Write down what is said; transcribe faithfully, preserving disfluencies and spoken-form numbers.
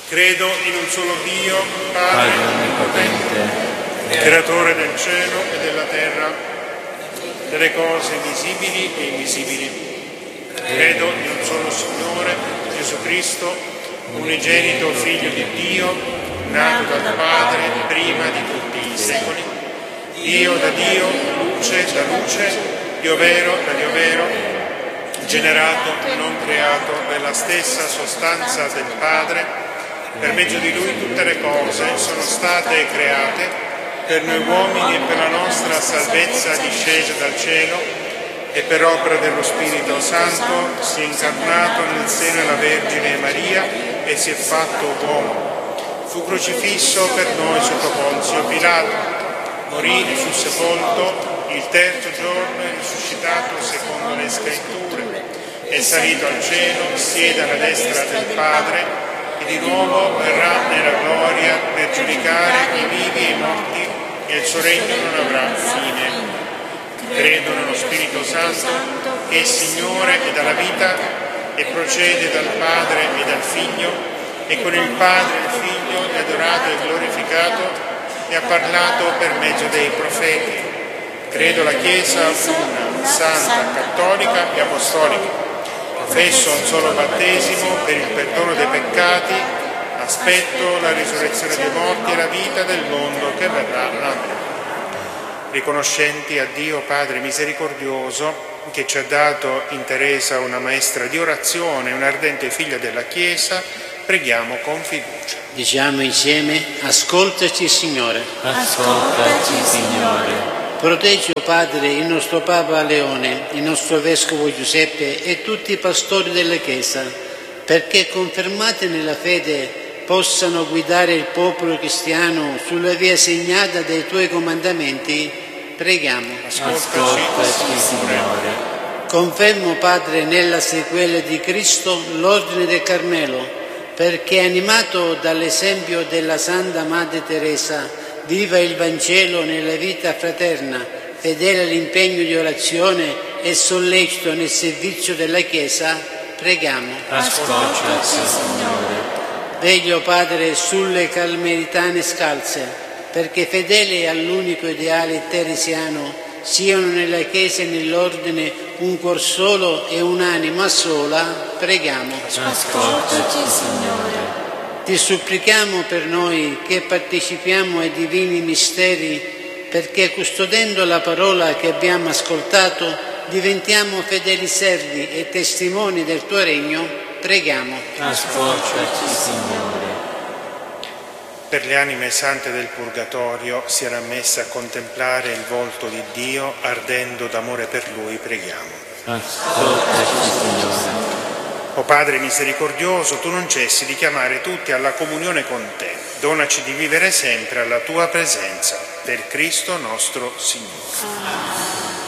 Credo in un solo Dio, Padre onnipotente, creatore del cielo e della terra, delle cose visibili e invisibili. Credo in un solo Signore, Gesù Cristo, unigenito Figlio di Dio, nato dal Padre prima di tutti i secoli, Dio da Dio, luce da luce, Dio vero da Dio vero, generato, non creato, della stessa sostanza del Padre. Per mezzo di Lui tutte le cose sono state create, per noi uomini e per la nostra salvezza discese dal cielo, e per opera dello Spirito Santo si è incarnato nel seno della Vergine Maria e si è fatto uomo. Fu crocifisso per noi sotto Ponzio Pilato, morì e fu sepolto, il terzo giorno è risuscitato secondo le Scritture, è salito al cielo, siede alla destra del Padre, e di nuovo verrà nella gloria per giudicare i vivi e i morti, e il suo regno non avrà fine. Credo nello Spirito Santo, che è Signore e dà la vita, e procede dal Padre e dal Figlio, e con il Padre e il Figlio è adorato e glorificato, e ha parlato per mezzo dei profeti. Credo la Chiesa una, santa, cattolica e apostolica. Professo un solo battesimo per il perdono dei peccati, aspetto la risurrezione dei morti e la vita del mondo che verrà. Amen. Riconoscenti a Dio Padre misericordioso, che ci ha dato in Teresa una maestra di orazione, un'ardente figlia della Chiesa, preghiamo con fiducia. Diciamo insieme: ascoltaci Signore. Ascoltaci Signore. Proteggi, o Padre, il nostro Papa Leone, il nostro Vescovo Giuseppe e tutti i pastori della Chiesa, perché confermati nella fede possano guidare il popolo cristiano sulla via segnata dai Tuoi comandamenti. Preghiamo. Ascoltaci Signore. Confermo, Padre, nella sequela di Cristo l'ordine del Carmelo, perché animato dall'esempio della Santa Madre Teresa viva il Vangelo nella vita fraterna, fedele all'impegno di orazione e sollecito nel servizio della Chiesa. Preghiamo. Ascoltaci Signore. Veglio, Padre, sulle carmelitane scalze, perché fedeli all'unico ideale teresiano siano nella Chiesa e nell'ordine un cuor solo e un'anima sola. Preghiamo. Ascoltaci Signore. Ti supplichiamo per noi che partecipiamo ai divini misteri, perché custodendo la parola che abbiamo ascoltato diventiamo fedeli servi e testimoni del Tuo regno. Preghiamo. Ascoltaci Signore. Per le anime sante del Purgatorio sia ammessa a contemplare il volto di Dio, ardendo d'amore per Lui. Preghiamo. Ascoltaci Signore. O Padre misericordioso, Tu non cessi di chiamare tutti alla comunione con Te. Donaci di vivere sempre alla Tua presenza. Per Cristo nostro Signore.